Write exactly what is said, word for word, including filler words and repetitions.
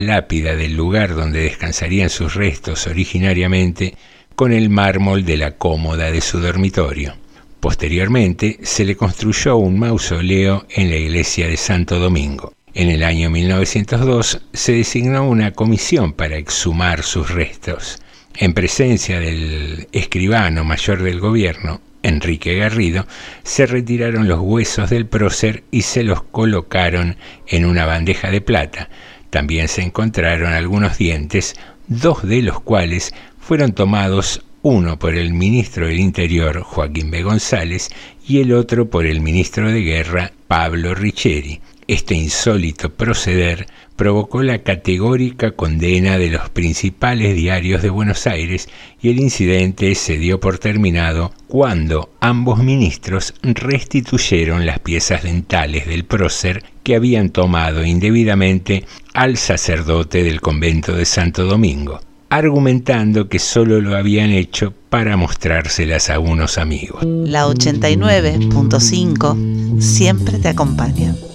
lápida del lugar donde descansarían sus restos originariamente con el mármol de la cómoda de su dormitorio. Posteriormente se le construyó un mausoleo en la iglesia de Santo Domingo. En el año mil novecientos dos se designó una comisión para exhumar sus restos. En presencia del escribano mayor del gobierno, Enrique Garrido, se retiraron los huesos del prócer y se los colocaron en una bandeja de plata. También se encontraron algunos dientes, dos de los cuales fueron tomados, uno por el ministro del Interior, Joaquín B. González, y el otro por el ministro de Guerra, Pablo Richeri. Este insólito proceder provocó la categórica condena de los principales diarios de Buenos Aires y el incidente se dio por terminado cuando ambos ministros restituyeron las piezas dentales del prócer que habían tomado indebidamente al sacerdote del convento de Santo Domingo, argumentando que solo lo habían hecho para mostrárselas a unos amigos. La ochenta y nueve punto cinco siempre te acompaña.